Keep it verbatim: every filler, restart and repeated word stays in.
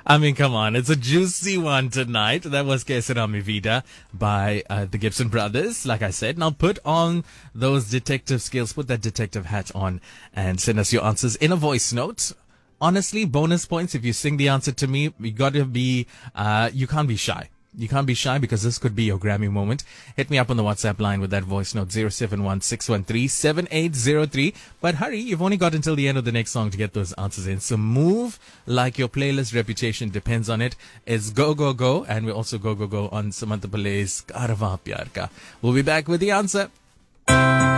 I mean, come on. It's a juicy one tonight. That was Que Sera Mi Vida by uh, the Gibson Brothers. Like I said, now put on those detective skills, put that detective hat on, and send us your answers in a voice note. Honestly, bonus points if you sing the answer to me. You gotta be, uh, you can't be shy. You can't be shy because this could be your Grammy moment. Hit me up on the WhatsApp line with that voice note, zero seven one six one three seven eight zero three. But hurry, you've only got until the end of the next song to get those answers in. So move like your playlist reputation depends on it. It's Go Go Go, and we also Go Go Go on Samantha Palay's Karva Pyar Ka. We'll be back with the answer.